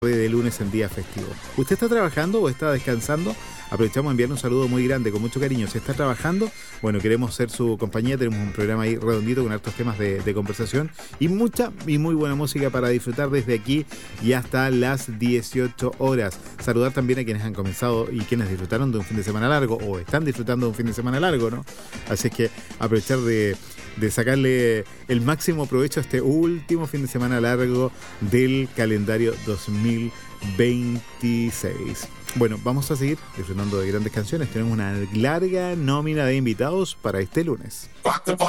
de lunes en día festivo. ¿Usted está trabajando o está descansando? Aprovechamos a enviarle un saludo muy grande, con mucho cariño. Si está trabajando, bueno, queremos ser su compañía. Tenemos un programa ahí redondito con hartos temas de conversación y mucha y muy buena música para disfrutar desde aquí y hasta las 18 horas. Saludar también a quienes han comenzado y quienes disfrutaron de un fin de semana largo o están disfrutando de un fin de semana largo, ¿no? Así es que aprovechar de sacarle el máximo provecho a este último fin de semana largo del calendario 2026. Bueno, vamos a seguir disfrutando de grandes canciones. Tenemos una larga nómina de invitados para este lunes.